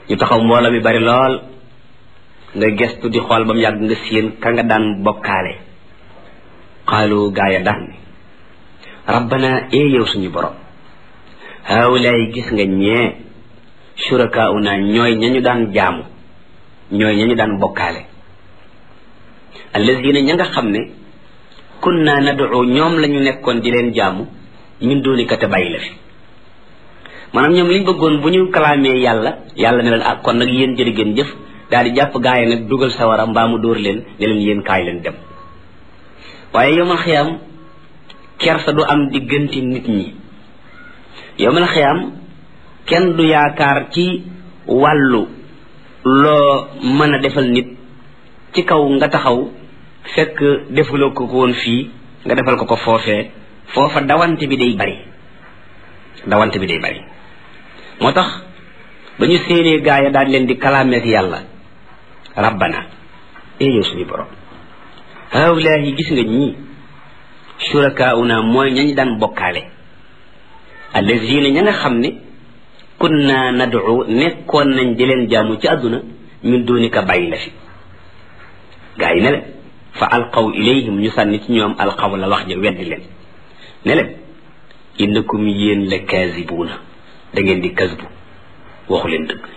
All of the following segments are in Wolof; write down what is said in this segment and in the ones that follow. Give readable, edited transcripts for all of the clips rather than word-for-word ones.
ñu taxaw mbooloo mi bari lool nga gestu di xool ba mu yàgg nga séen ka nga daan bokkaale qaalu gaaya daan ni rabbana yow suñu borom haawulaay gis nga ñee shurakauna ñooy ñañu daan jaamu ñooy ñañu daan bokkaale allazina ña nga xam ne kunna nad'u ñoom lañu nekkoon di leen jaamu min duunika te bàyyi la fi maanaam ñoom liñ bëggoon bu ñu kalaamee yàlla ne leen ak kon nag yéen jërë ngeen jëf daal di jàpp gaay nag dugal sawara mbaa mu dóor leen ne leen yéen kaay leen dem waaye yowmal xiyaam kersa du am diggante nit ñi yowmal xiyaam kenn du yaakaar ci wàllu loo mën a defal nit ci kaw nga taxaw fekk defuloo ko woon fii nga defal ko foofee foofa dawante bi day bari moo tax ba ñu séenee gaaya daal leen di kalaameek yàlla rabbana yow suñu borom haawulaahi gis nga ñii shurakauna mooy ñañ daan bokkaale allazina ña nga xam ne kunna nad'u nekkoon nañ di leen jaamu ci àdduna min duunika bàyyi la fi gaa yi ne leen fa alqaw ilayhim ñu sànni ci ñoom alqaw la wax ja weddi leen ne leen innakum yéen la kaasibuuna da ngeen di kasbu waxu leen dëgg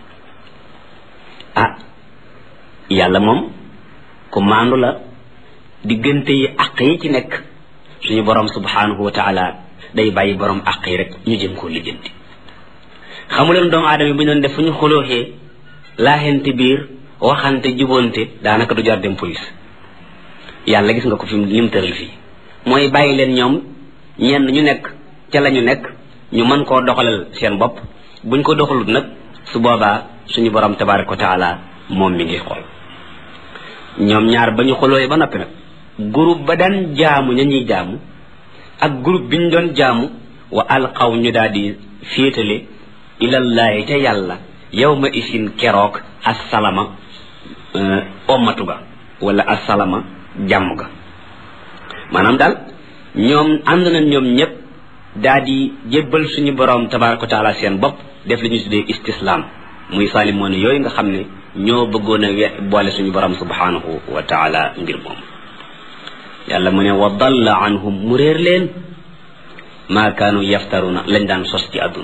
yàlla moom ku maandu la diggante yi àq yi ci nekk suñu borom subhanahu wa taala day bàyyi borom àq yi rek ñu jëm koo lijjanti xamuleen doomu aadama yi bu ñu doon def fu ñu xulooxee laaxente biir waxante jubonte daanaka du jar dem police yàlla gis nga ko fi lim tëral fii mooy bàyyi leen ñoom ñenn ñu nekk ca la ñu nekk ñu mën koo doxalal seen bopp buñ ko doxalut nag su boobaa suñu borom tabaraka wa taala moom mi ngi xool ñoom ñaar ba ñu xulooyee ba noppi nag groupe ba daan jaamu ña ñuy jaamu ak groupe bi ñu doon jaamu wa alqaw ñu daal di féetale ilallahi ca yàlla yawma isin keroog assalama ommatu ga wala assalama jàmm ga maanaam daal ñoom ànd nañ ñoom ñëpp daal di jébbal suñu borom tabaraka wa taala seen bopp def li ñu tuddee istislaam muy salimoon yooyu nga xam ne ñoo bëggoon a boole suñu borom subhanahu wa taala ngir moom yàlla mu ne wa dalla anhum mu réer leen maa kaanu yaftaruna lañ daan sos ci àdduna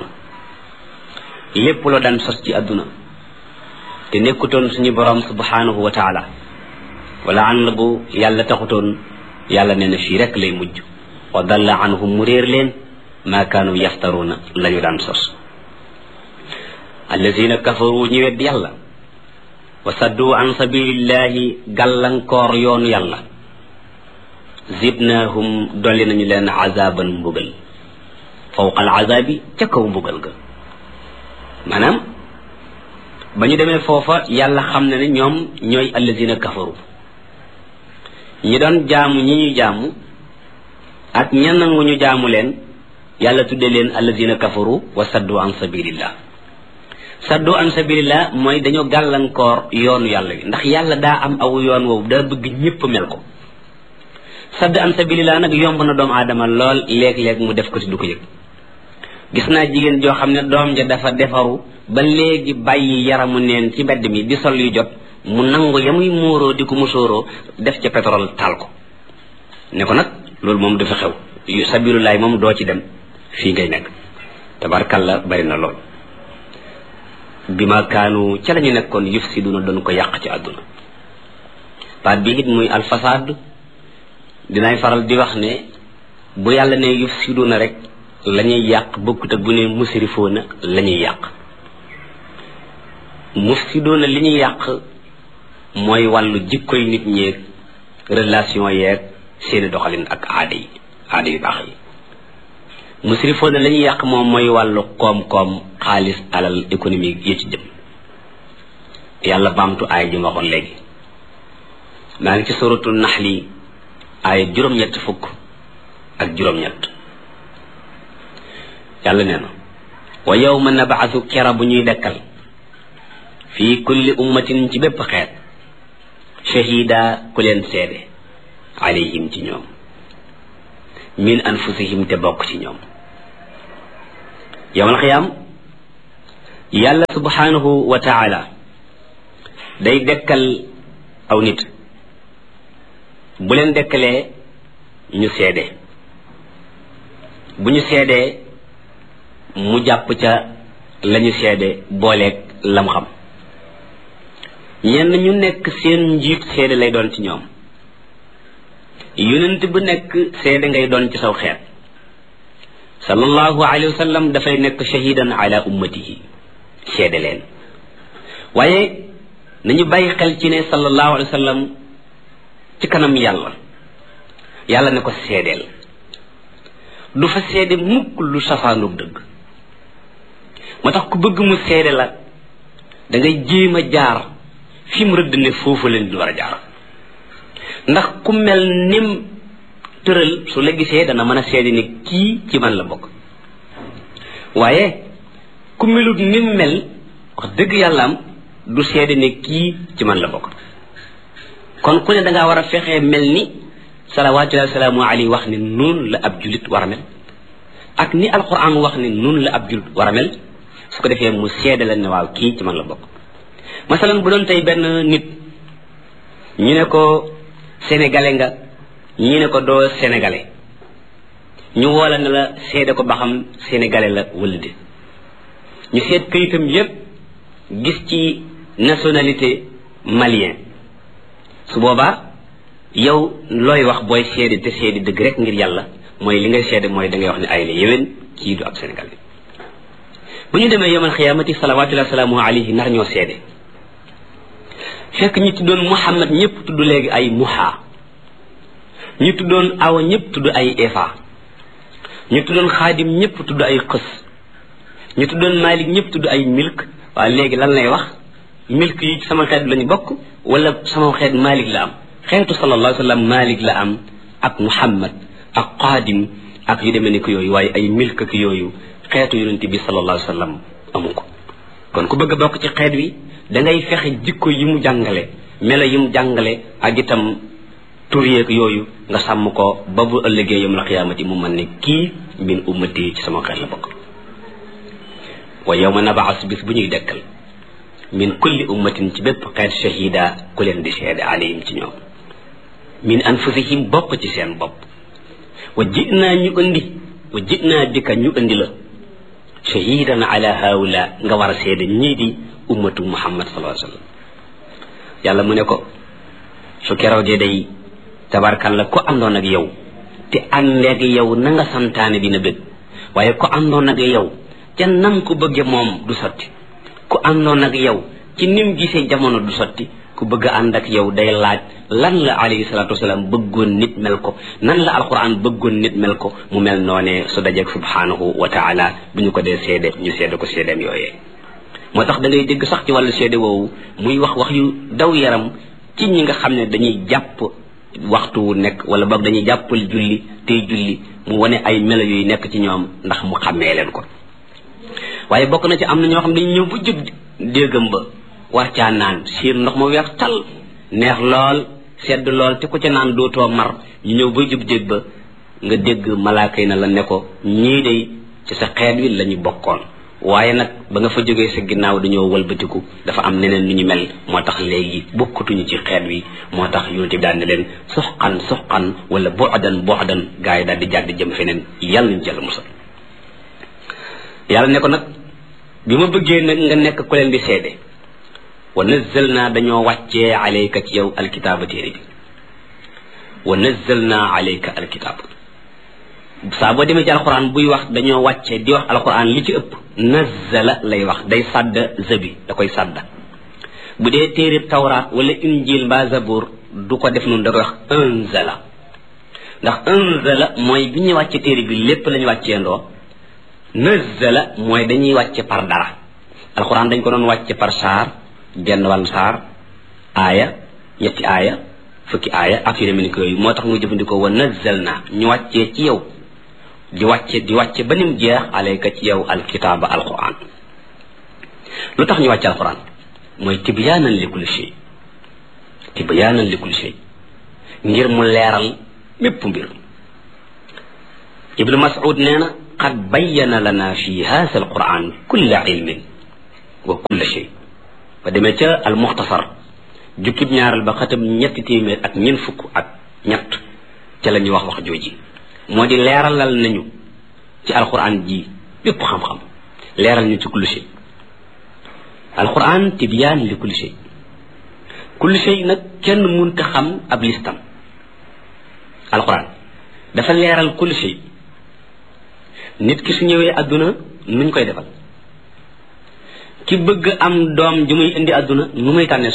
lépp loo daan sos ci àdduna te nekkutoon suñu borom subhanahu wa taala wala an la bu yàlla taxutoon yàlla nee na fii rek lay mujj wa dalla anhum mu réer leen maa kaanu yaftaruna la ñu daan sos allazina kafaru ñi wedd yàlla wa saddu an sabilillahi gàllankoor yoonu yàlla zidnahum dolli nañu leen azaban mbugal fawqa al azabi ca kaw mbugal ga maanaam ba ñu demee foofa yàlla xam ne ne ñoom ñooy allazina kafaru ñi doon jaamu ñi ñuy jaamu ak ña nangu ñu jaamu leen yàlla tudde leen allazina kafaru wa saddu an sabilillah saddu an sabilillah mooy dañoo gàllankoor yoonu yàlla wi ndax yàlla daa am aw yoon woowu daa bëgg ñépp mel ko sadd an sabilillah nag yomb na doomu aadama lool léeg-léeg mu def ko ci du ko yëg gis naa jigéen joo xam ne doom ja dafa defaru ba léegi bàyyi yaramu neen ci mbedd mi di sol yu jot mu nangu ya muy muuroo di ko musóoroo def ca pétrole taal ko ne ko nag loolu moom dafa xew sabilillah moom doo ci dem fii ngay nekk tabarkalla bari na lool bi ma kaanu ca la ñu nekkoon yufsiduna doon ko yàq ci àdduna baat bi it muy alfasaad dinaay faral di wax ne bu yàlla ne yufsiduna rek la ñuy yàq bokkut ak bu ne musrifoona la ñuy yàq mufsidoona li ñuy yàq mooy wàllu jikkoy nit ñeeg relation yeeg seeni doxalin ak aada yu baax yi musrifoona la ñuy yàq moom mooy wàllu koom-koom xaalis alal économique yi ci jëm yàlla baamtu aaya ji ma waxoon léegi maa ngi ci suratul naxli aaya juróom-ñett fukk ak juróom-ñett yàlla nee na wa yawma nab'athu kera bu ñuy dekkal fii kulli ummatin ci bépp xeet shahida ku leen seede alayhim ci ñoom min anfusihim te bokk ci ñoom yawmal xiyaam yàlla subhanahu wa taala day dekkal aw nit bu leen dekkalee ñu seede bu ñu seedee mu jàpp ca lañu seede booleeg lam xam ñenn ñu nekk seen njiit seede lay doon ci ñoom yonent bu nekk seede ngay doon ci saw xeet sallallahu alayhi wa sallam dafay nekk shahidan ala ummatihi seede leen waaye nañu bàyyi xel ci ne sallallahu alayhi wa sallam ci kanam yàlla ne ko seedeel du fa seede mukk lu safaanoog dëgg moo tax ku bëgg mu seede la da ngay jéem a jaar fi mu rëdd ne foofu leen di war a jaar ndax ku mel nim tëral su la gisee dana mën a seede ne kii ci man la bokk waaye ku melut nim mel wax dëgg yàlla am du seede ne kii ci man la bokk kon ku ne da ngaa war a fexee mel ni salawaatullahi salaamu alayhi wax ne noonu la ab julit war a mel ak ni alquran wax ne noonu la ab julit war a mel su ko defee mu seede la ne waaw kii ci man la bokk masalan bu doon tey benn nit ñu ne ko sénégalais nga ñu ne ko doo sénégalais ñu woola ne la seede ko ba xam sénégalais la wala de ñu seet kayitam yépp gis ci nationalité malien su boobaa yow looy wax booy seede te seede dëgg rek ngir yàlla mooy li ngay seede mooy da ngay wax ne ay la yéwén kii du ab sénégalais bu ñu demee yawmal xiyaamati salawaatullahi salaamu alayhi nar ñoo seede fekk ñi tuddoon Muhammad ñëpp tudd léegi ay Muha ñu tuddoon Awa ñëpp tudd ay Efa ñu tuddoon Xaadim ñëpp tudd ay Xës ñu tuddoon Malik ñëpp tudd ay Milk waaye léegi lan lay wax Milk yi sama xeet lañu bokk wala sama xeet Malik la am xeetu sallallahu alayhi wa sallam Malik la am ak Muhammad ak Xaadim ak yu demee ni ko yooyu waaye ay Milk ak yooyu xeetu yonent bi sallallahu alayhi wa sallam amu ko kon ku bëgg a bokk ci xeet wi da ngay fexe jikko yi mu jàngale melo yi mu jàngale ak itam tur yeeg yooyu nga sàmm ko ba bu ëllëgee yawmal qiyaamati mu mën ne kii min ummati ci sama xeet la bokk wa yawma nabaas bis bu ñuy dekkal min kulli ummatin ci bépp xeet shahida ku leen di seede alayhim ci ñoom min anfusihim bokk ci seen bopp wa jinaa dika ñu indi la shahidan ala haula nga war a seede ñii di ummatu muhammad sallallahu alayhi wa sallam yàlla mu ne ko su keroogee day tabarkan la ko àndoon ak yow te àndeeg yow na nga santaane dina bëgg waaye ko àndoon ak yow ca nam ko bëgge moom du sotti ku àndoon ak yow ci nim gisee jamono du sotti ku bëgg a ànd ak yow day laaj lan la alayhi salatu wasalaam bëggoon nit mel ko nan la alquran bëggoon nit mel ko mu mel noonee su dajeeg subhanahu wa taala bu ñu ko dee seede ñu seede ko seedeem yooyee moo tax da ngay dégg sax ci wàllu seede woowu muy wax yu daw yaram ci ñi nga xam ne dañuy jàpp waxtu wu nekk wala boog dañuy jàppal julli tey julli mu wane ay melo yuy nekk ci ñoom ndax mu xàmmee leen ko waaye bokk na ci am na ñoo xam dañu ñëw bu jub déggam ba war caa naan siir ndox ma weex tal neex lool sedd lool te ku ca naan dootoo mar ñu ñëw ba jub dégg ba nga dégg malaaka yi na la ne ko ñii day ci sa xeet wi la ñu bokkoon waaye nag ba nga fa jógee sa ginnaaw dañoo walbatiku dafa am neneen nu ñu mel moo tax léegi bokkatuñu ci xeet wi moo tax yonent bi daal ne leen suxqan wala bu'dan gaa yi daal di jàdd jëm feneen yàlla nañu jàll musal yàlla ne ko nag bi ma bëggee nag nga nekk ku leen di seede wa nazzalna dañoo wàccee alayka ci yow alkitaaba téere bi wa nazzalna alayka alkitaab saa boo demee ci alquran buy wax dañoo wàccee di wax alquran li ci ëpp nazzala lay wax day sàdda zabi da koy sàdda bu dee téere tawraat wala injil mbaa zabur du ko def noonu da koy wax anzala ndax anzala mooy bi ñuy wàcce téere bi lépp lañu wàccee ndoo nazzala mooy dañuy wàcce par dara alquran dañ ko doon wàcce par saar benn wàllu saar aaya ñetti aaya fukki aaya ak yu demee ni ko yooyu moo tax muy jëfandikoo wa nazzalna ñu wàccee ci yow di wàcce ba nim jeex alayka ci yow alkitaaba alquran lu tax ñu wàcce alquran mooy tibyaanan li kulli shay ngir mu leeral mépp mbir ibnu mas'ud nee na qad bayyana lana fi hadha alquran kulla ilmin wa kulla shay ba demee ca al muxtasar jukkib ñaaral ba xatam ñetti téeméer ak ñeent fukk ak ñett ca la ñuy wax jooji moo di leeralal nañu ci alquran ji bépp xam-xam leeral ñu ci kulli shay alquran tibyaan li kulli shay nag kenn mënta xam ab listam alquran dafa leeral kulli shay nit ki su ñëwee àdduna nuñ koy defal ki bëgg am doom ju muy indi àdduna nu muy tànnee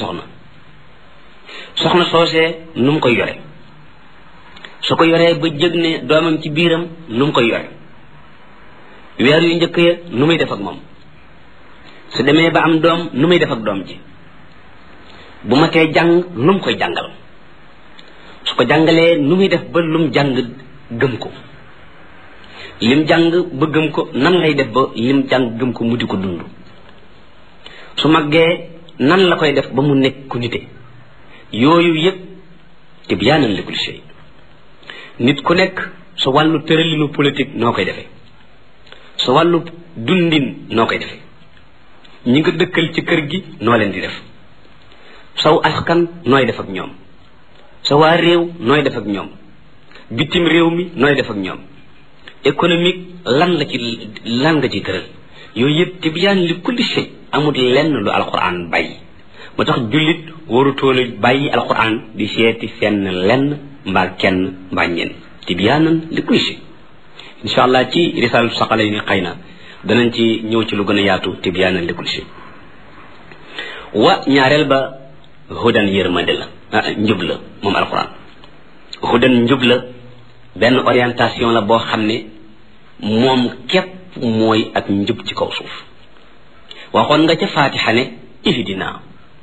soxna soosee nu mu koy yore su ko yoree ba jëg ne doomam ci biiram nu mu koy yore weer yu njëkk ya nu muy def ak moom su demee ba am doom nu muy def ak doom ji bu ma tee jàng nu mu koy jàngal su ko jàngalee nu muy def ba lum jàng gëm ko lim jàng ba gëm ko nan lay def ba lim jàng gëm ko mu di ko dund su màggee nan la koy def ba mu nekk ku nite yooyu yëpp tibyaanan li kulli shay nit ku nekk sa wàllu tëralinu politique noo koy defee sa wàllu dundin noo koy defee ñi nga dëkkal ci kër gi noo leen di def saw askan nooy def ak ñoom sa waa réew nooy def ak ñoom bitim réew mi nooy def ak ñoom économique lan nga ci tëral yooyu yëpp tibyaan li kulli shay amul lenn lu alquran bàyyi moo tax jullit warutoona bàyyi alquran di seeti fenn lenn mbaa kenn mbaa ñenn tibyaanan li kulli shay insha allah ci risaalatu saqala yi ni xëy na danañ ci ñëw ci lu gën a yaatu tibyaanan li kulli shay wa ñaareel ba hudan yërmande la njub la moom alquran hudan njub la benn orientation la boo xam ne moom képp mooy ak njub ci kaw suuf waxoon nga ca fatiha ne ihdina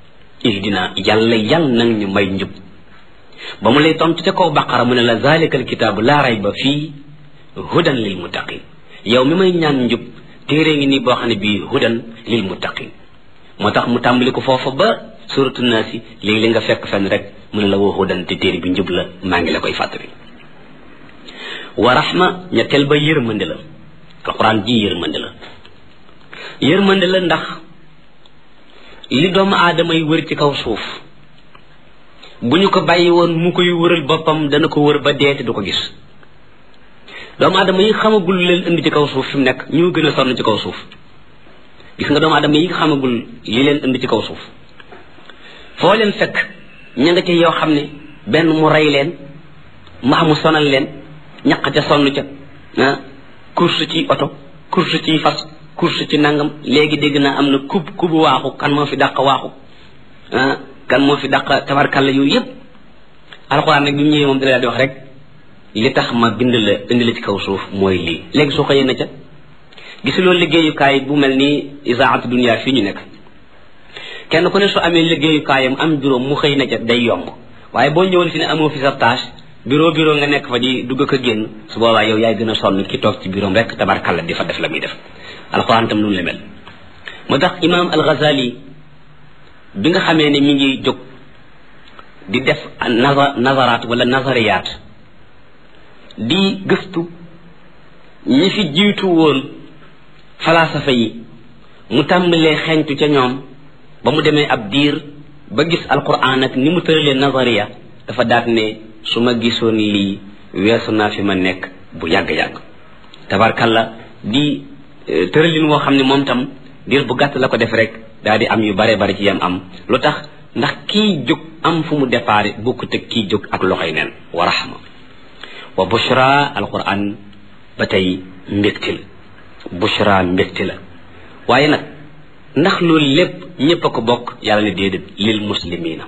yàlla nag ñu may njub ba mu lay tontu ca kaw baqara mu ne la zalika alkitaabu laa rayba fii hudan lil muttaqin yow mi may ñaan njub téere ngi nii boo xam ne bii hudan lil muttaqin moo tax mu tàmbali ko foofa ba suratu naasi léegi li nga fekk fenn rek mu ne la woo hudan te téere bi njub la maa ngi la koy fàttali wa rahma ñetteel ba yërmande la alquran ji yërmande la ndax li doomu aadama yi wër ci kaw suuf bu ñu ko bàyyi woon mu koy wëral boppam dana ko wër ba deete du ko gis doomu aadama yi xamagul leen indi ci kaw suuf fi mu nekk ñoo gën a sonn ci kaw suuf gis nga doomu aadama yi xamagul li leen indi ci kaw suuf foo leen fekk ña nga ci yoo xam ne benn mu rey leen mbaa mu sonal leen ñaq ca sonn ca course ci oto course ci fas course ci nangam léegi dégg naa am na kubu waaxu kan moo fi dàq waaxu kan moo fi dàq tabarkalla yooyu yëpp alxuraan nag bi mu ñëwee moom dina la di wax rek li tax ma bind la indi la ci kaw suuf mooy lii léegi soo xëyee na ca gisuloo liggéeyukaay bu mel ni isaatu dunia fii ñu nekk kenn ku ne su amee liggéeyukaayam am juróom mu xëy na ca day yomb waaye boo ñëwoon fi ne amoo fi sa tâche bureau nga nekk fa di dugg ko génn su boobaa yow yaay gën a sonn ki toog ci bureau rek tabarkalla di fa def la muy def alxuraan tam noonu la mel moo tax imam al-Ghazali bi nga xamee ne mi ngi jóg di def nazaraat wala nazariyaat di gëstu ñi fi jiitu woon falaasafa yi mu tàmbalee xeeñtu ca ñoom ba mu demee ab diir ba gis alquran ak ni mu tëralee nazariya dafa daat ne su ma gisoon lii weesu naa fi ma nekk bu yàgg-yàgg tabarkalla di tëralin woo xam ne moom tam diir bu gàtt la ko def rek daal di am yu bare bare ci yam am lu tax ndax kii jóg am fu mu déparé bokkut ak kii jóg ak loxoy neen wa rahma wa bushra alquran ba tey mbégte la bushra mbégte la waaye nag ndax loolu lépp ñépp a ko bokk yàlla ne déedéet lil muslimina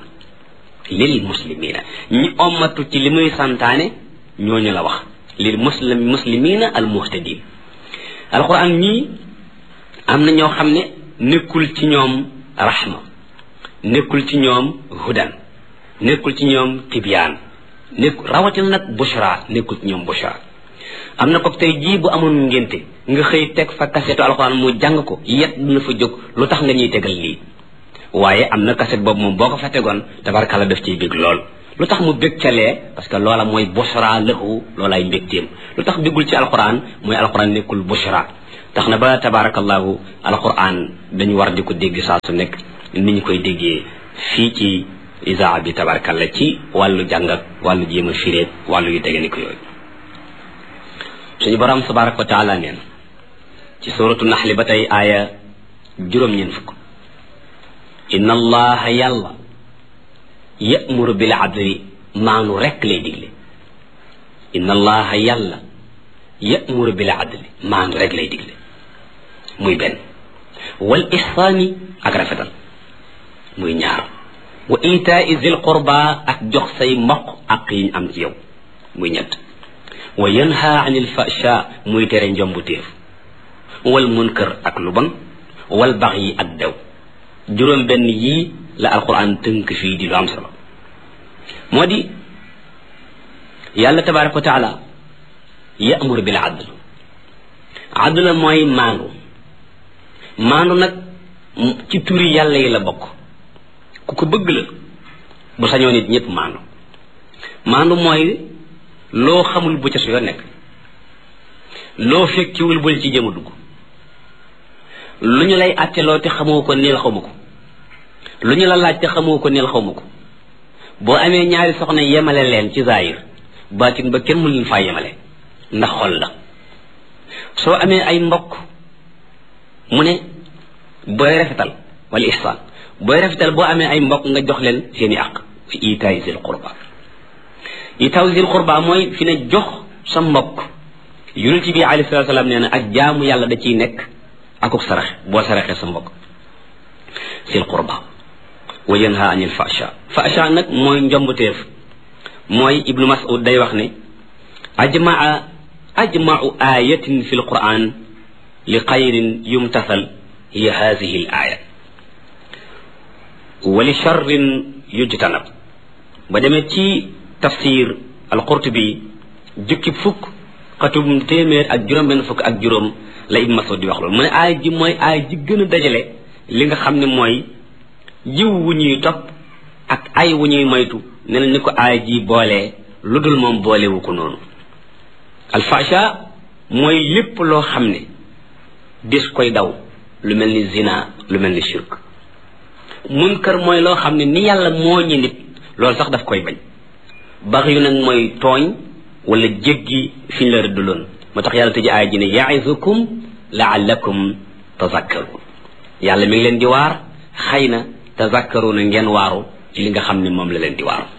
ñi ommatu ci li muy santaane ñooñu la wax lil muslimina al muhtadin alquran ñii am na ñoo xam ne nekkul ci ñoom rahma nekkul ci ñoom hudan nekkul ci ñoom tibyaan rawatina nag bushra nekkul ci ñoom bushra am na ko tey jii bu amoon ngénte nga xëy teg fa kasetu alxuraan mu jàng ko yet dina fa jóg lu tax nga ñuy tegal lii waaye am na kaset boobu moom boo ko fa tegoon tabarkalla daf ciy bég lool lu tax mu bég ca lee parce que loola mooy bushra lahu loolaay mbégteem lu tax bégul ci alxuraan mooy alxuraan nekkul bushra tax na ba tabarakallahu alquran dañu war di ko dégg saa su nekk ni ñu koy déggee fii ci isaa bi tabarakallah ci wàllu jàng ak wàllu jéem a firéet wàllu yu tege ni ko yooyu suñu borom tabaraka wa taala neen ci suratu naxli ba tey aaya juróom-ñeent fukk inna allaha yàlla ya'muru bil adli maanu rekk lay digle inna allaha yàlla ya'muru bil adli maanu rekk lay digle muy benn wal ihsaani ak rafetal muy ñaar wa itaa'i zil qurba ak jox say mbokk ak yi ñu am ci yow muy ñett wa yanha anil fahsha muy tere njombu téef wal munkar ak lu bon wal baxyi ak dew juróom benn yii la alquran tënk fii di lu am solo moo di yàlla tabaraka wa taala ya'muru bil adl adl mooy maandu nag ci turi yàlla yi la bokk ku ko bëgg la bu sañoo nit ñëpp maandu mooy loo xamul bu ca su yoon nekk loo fekkiwul bul ci jëm a dugg lu ñu lay àtteloo te xamoo ko neel xamu ko lu ñu la laaj te xamoo ko neel xamu ko boo amee ñaari soxna yemale leen ci zaahir baatin ba kenn mënu leen faa yemale ndax xol la soo amee ay mbokk mu ne booy rafetal wala ihsaan booy rafetal boo amee ay mbokk nga jox leen seeni àq fi itaay zil qurba itaay zil qurba mooy fi ne jox sa mbokk yonent bi alayhi salaatu salaam nee na ak jaamu yàlla da ciy nekk akuk sarax boo saraxee sa mbokk zil qurba wa yanha anil fahsha nag mooy njombuteef mooy ibnu mas'ud day wax ne ajma'u ayatin fi alquran li xayrin yumtasal hiya hadihi al aya wa li sharrin yujtanab ba demee ci tafsir al-Qurtubi jukki fukk xatum téeméer ak juróom-benn fukk ak juróom la ibnu mas'ud di wax loolu mu ne aaya ji mooy aaya ji gën a dajale li nga xam ne mooy jiw wu ñuy topp ak ay wu ñuy moytu ne na ni ko aaya ji boolee lu dul moom boolewu ko noonu alfasha mooy lépp loo xam ne des koy daw lu mel ni zina lu mel ni shirk munkar mooy loo xam ne ni yàlla moo ñi nit loolu sax daf koy bañ bax yu nag mooy tooñ wala jéggi fi ñu la rëdduloon moo tax yàlla tëji aaya ji ne ya'izukum la'allakum tazakkarun yàlla mi ngi leen di waar xëy na tazakkaruna ngeen waaru ci li nga xam ne moom la leen di waaru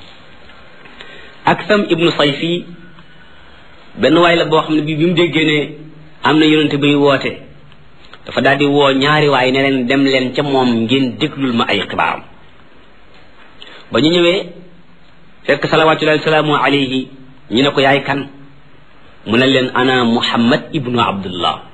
Aksam ibnu Sayfi benn waay la boo xam ne bi mu déggee ne am na yonente buy woote dafa daal di woo ñaari waay ne leen dem leen ca moom ngeen déglul ma ay xibaaram ba ñu ñëwee fekk salawatullahi wasalaamu alayhi ñu ne ko yaay kan mu ne leen ana Muhammad ibnu Abdullah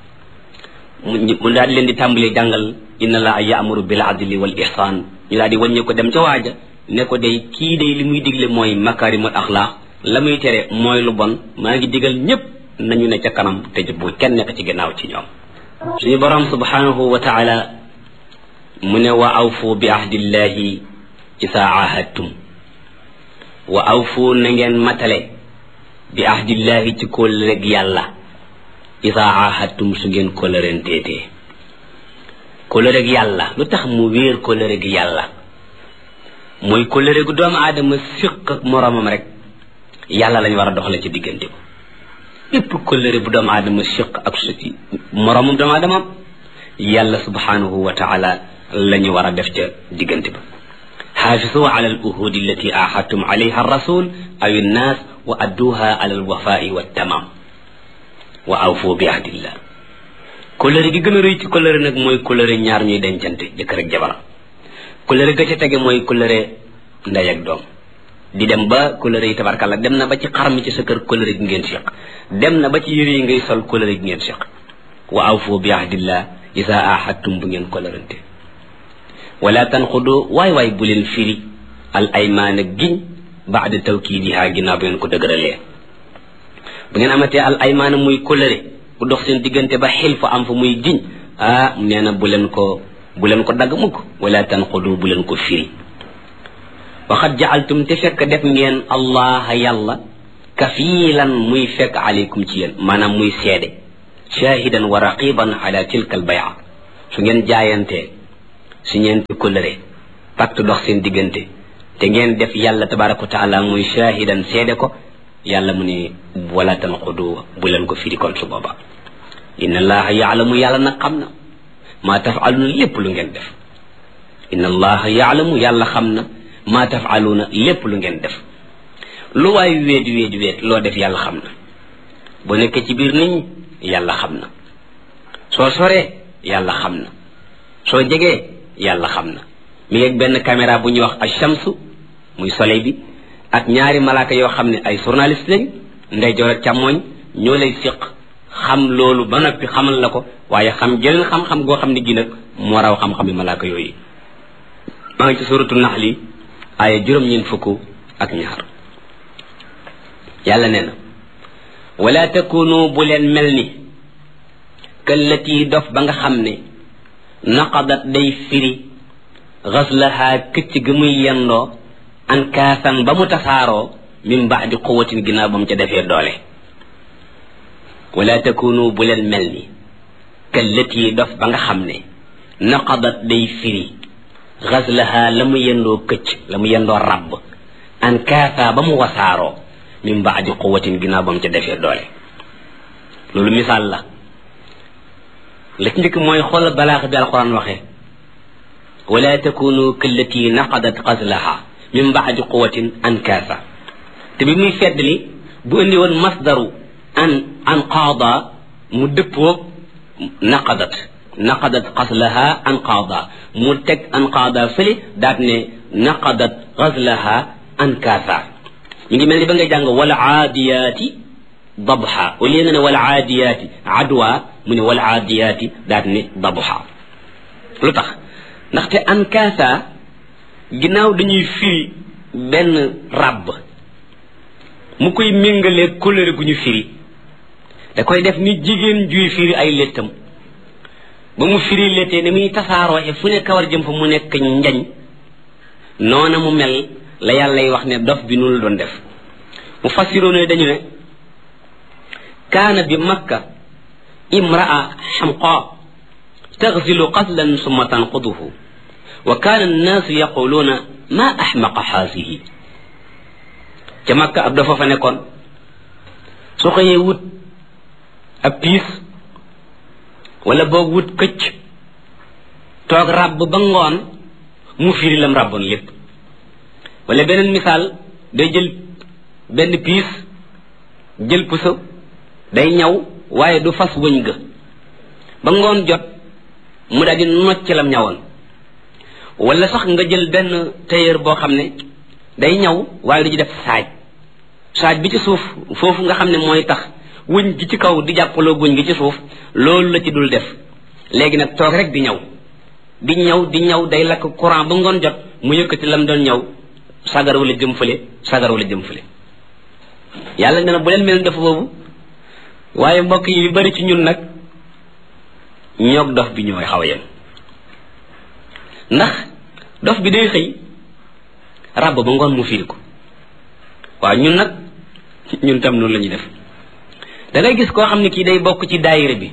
mu daal di leen di tàmbalee jàngal inna allaha ya'muru bil adli wal ihsan ñu daal di wàññi ko dem ca waaja ne ko day kii day li muy digle mooy makarimul axlaaq la muy tere mooy lu bon maa ngi digal ñépp nañu ne ca kanam te bu kenn nekk ci gannaaw ci ñoom suñu borom subhanahu wa taala mu ne wa awfu bi ahdillahi isa ahadtum wa awfu na ngeen matale bi ahdillahi ci kóllëreg yàlla isa ahadtum su ngeen kóllërenteetee kóllëreg yàlla lu tax mu wéer kóllëreg yàlla mooy kóllëre gu doomu aadama siq ak moroomam rek yàlla lañu war a doxale ci diggante ko bépp kóllëre bu doomu aadama siq ak moroomam doomu aadama yàlla subhanahu wa taala lañu war a def ca diggante ba xaafisu ala al uhudi allati ahadtum alayha ar-rasul aw an-nas wa adduha ala al-wafa'i wat-tamam wa awfu bi ahdillah kóllëre gi gën a rëy ci kóllëre nag mooy kóllëre ñaar ñuy dencante jëkkër ak jabar kóllëre ga ca tege mooy kóllëre ndey ak doom di dem ba kóllëre yi tabarkalla dem na ba ci xar mi ci sa kër kóllëre gi ngeen seq dem na ba ci yére yi ngay sol kóllëre gi ngeen seq wa awfu bi ahdillah isa ahadtum bu ngeen kóllërante wala tanqudu waay bu leen firi al aymaana giñ baada tawkiidiha ginnaaw bi ngeen ko dëgëralee bu ngeen amatee al aymaana muy kóllëre bu dox seen diggante ba xil fa am fa muy giñ nee na bu leen ko dagg mukk wala tanqudu bu leen ko firi waxat ja'altum te fekk def ngeen allah yàlla kafiilan muy fekk aleykum ci yéen maanaam muy seede shahidan wa raqiban ala tilka al bay'a su ngeen jaayantee su ñeenti kóllëre pacte dox seen diggante te ngeen def yàlla tabaraka wa taala muy shahidan seede ko yàlla mu ne wala tanqudu bu leen ko firi kon su booba inna allaha yaalamu yàlla nag xam na maa tafaluna lépp lu ngeen def inna allaha yaalamu yàlla xam na maa tafaluna lépp lu ngeen def lu waay weet loo def yàlla xam na boo nekkee ci biir nit ñi yàlla xam na soo soree yàlla xam na soo jegee yàlla xam na mi ngi benn caméra bu ñuy wax ash-shamsu muy soleil bi ak ñaari malaaka yoo xam ne ay journaliste lañ ndeyjoor ak càmmooñ ñoo lay séq xam loolu ba noppi xamal la ko waaye xam jëleen xam-xam goo xam ne gi nag moo raw xam-xam yi malaaka yooyu maa ngi ci suratu naxli aaya juróom-ñeent yàlla nee na wala takunu bu leen mel ni kallati dof ba nga xam ne naqadat day firi xaslaha këcc ga muy yendoo an kaasan ba mu tasaaroo min baadi quwatin ginnaaw ba mu ca defee doole wala takunu bu leen mel ni kallati dof ba nga xam ne naqadat day firi xaslaha la mu yendoo këcc la mu yendoo rabb an kaasa ba mu wasaaroo min baadi quwatin ginnaaw ba mu ca defee doole loolu misaal la ci njëkk mooy xoolal balaax bi alquran waxee wala takunu kallati naqadat xaslaha min baadi quwatin ankaasa te bi muy feddli bu indi woon masdaru an qaada mu dëppoo naqadat xaslaha an qaada mu teg an qaada fële daat ne naqadat xaslaha ankaasa mi ngi mel ni ba ngay jàng wal aadiyaati dabha au lieu nga ne wal aadiyaati adwa mu ne wal aadiyaati daat ne dabha lu tax ndaxte ankaasa ginnaaw dañuy firi benn ràbb mu koy méngalee couleur gu ñu firi da koy def ni jigéen juy firi ay léttam ba mu firi léttee ni muy tasaaroo e fu ne kawar jëm fa mu nekk njañ noona mu mel la yàllay wax ne dof bi nu la doon def mu fassiroone dañu ne kaana bi makka imraa xamqa taxsilu qaslan summa tanquduhu wa kaana annaasu yaquluuna ma axmaqa xaasihi ca makka ab dafa fa nekkoon su xëyee wut ab piis wala boog wut këcc toog ràbb ba ngoon mu firi lam ràbboon lépp wala beneen misaal day jël benn piis jël puso day ñaw waaye du fas wëñ ga ba ngoon jot mu daal di nocc lam ñawoon wala sax nga jël benn tailleur boo xam ne day ñaw waaye du ci def saaj bi ci suuf foofu nga xam ne mooy tax wëñ gi ci kaw di jàppaloo wëñ gi ci suuf loolu la ci dul def léegi nag toog rek di ñaw day lakk courant ba ngoon jot mu yëkkati lam doon ñaw sagar wala jëm fële yàlla nee na bu leen mel dafa boobu waaye mbokk yi bari ci ñun nag ñoog dof bi ñooy xaw a yem ndax dof bi day xëy ràbb ba ngoon mu firi ko waaw ñun tam noonu la ñuy def da ngay gis koo xam ne kii day bokk ci daayira bi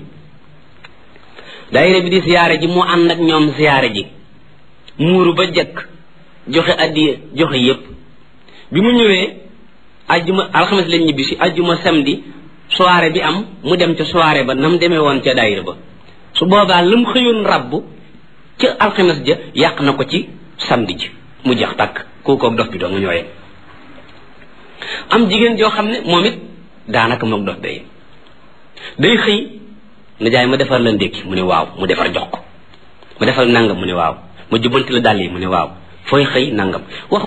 di siyaare ji mu ànd ak ñoom siyaare ji muuru ba jekk joxe addiya joxe yépp bi mu ñëwee ajjuma alxames lañ ñibbi si ajjuma samedi soirée bi am mu dem ca soirée ba nam demee woon ca daayira ba su boobaa lu mu xëyoon rabb ca alxames ja yàq na ko ci samedi ji mu jeex tàkk kookoog dof bi doo nga ñooyee am jigéen joo xam ne moom it daanaka moog dof day xëy na jaay ma defar la ndékki mu ne waaw mu defar jox ko ma defal nangam mu ne waaw ma jubbanti la dàll yi mu ne waaw fooy xëy nangam wax